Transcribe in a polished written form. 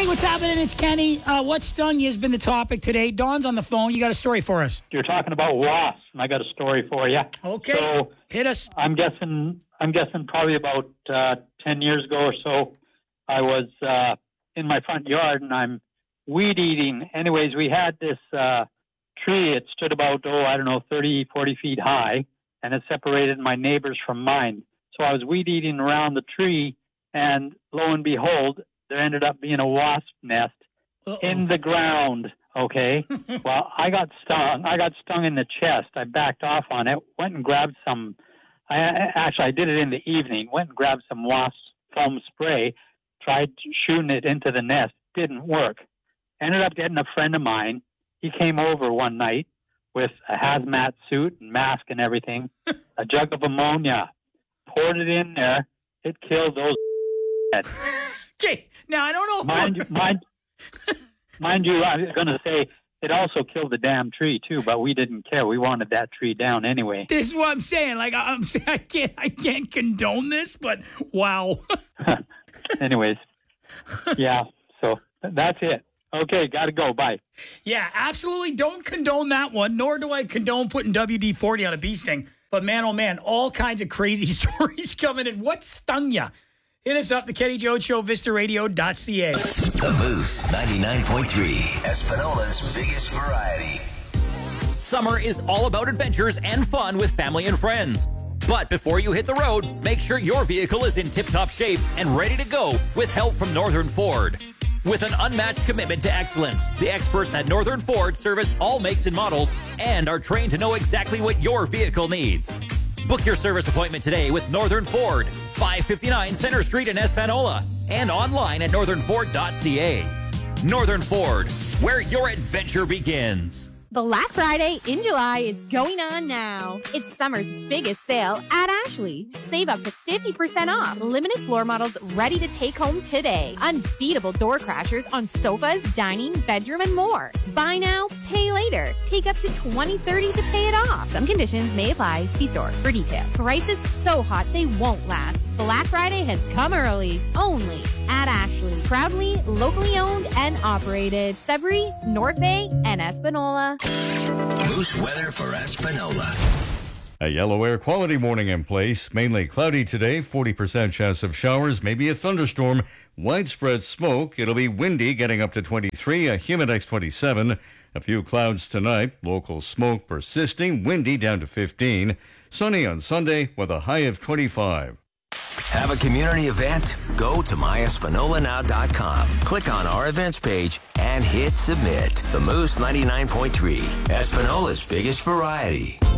Hey, what's happening? It's Kenny. What stung you has been the topic today. Dawn's on the phone. You got a story for us. You're talking about wasps, and I got a story for you. Okay. So hit us. I'm guessing probably about 10 years ago or so, I was in my front yard, and I'm weed eating. Anyways, we had this tree. It stood about, 30, 40 feet high, and it separated my neighbors from mine. So I was weed eating around the tree, and lo and behold, there ended up being a wasp nest in the ground, okay? Well, I got stung. I got stung in the chest. I backed off on it, went and grabbed some. I did it in the evening, went and grabbed some wasp foam spray, tried shooting it into the nest. Didn't work. Ended up getting a friend of mine. He came over one night with a hazmat suit and mask and everything, a jug of ammonia, poured it in there. It killed those. Okay, now I don't know. Mind you, I was going to say it also killed the damn tree too, but we didn't care. We wanted that tree down anyway. This is what I'm saying. Like I'm saying, I can't condone this, but wow. Anyways, yeah. So that's it. Okay, got to go. Bye. Yeah, absolutely don't condone that one, nor do I condone putting WD-40 on a bee sting. But man, oh man, all kinds of crazy stories coming in. What stung ya? Hit us up, the Kenny Jones Show, vistaradio.ca. The Moose 99.3, Espanola's biggest variety. Summer is all about adventures and fun with family and friends. But before you hit the road, make sure your vehicle is in tip-top shape and ready to go with help from Northern Ford. With an unmatched commitment to excellence, the experts at Northern Ford service all makes and models and are trained to know exactly what your vehicle needs. Book your service appointment today with Northern Ford, 559 Center Street in Espanola, and online at northernford.ca. Northern Ford, where your adventure begins. Black Friday in July is going on now. It's summer's biggest sale at Ashley. Save up to 50% off. Limited floor models ready to take home today. Unbeatable door crashers on sofas, dining, bedroom, and more. Buy now, pay later. Take up to 20/30 to pay it off. Some conditions may apply. See store for details. Prices so hot they won't last. Black Friday has come early. Only at Ashley. Proudly, locally owned and operated. Sudbury, North Bay, and Espanola. Moose weather for Espanola. A yellow air quality warning in place. Mainly cloudy today, 40% chance of showers, maybe a thunderstorm, widespread smoke. It'll be windy, getting up to 23, a Humidex 27. A few clouds tonight, local smoke persisting, windy down to 15. Sunny on Sunday with a high of 25. Have a community event? Go to myespanolanow.com. Click on our events page and hit submit. The Moose 99.3, Espanola's biggest variety.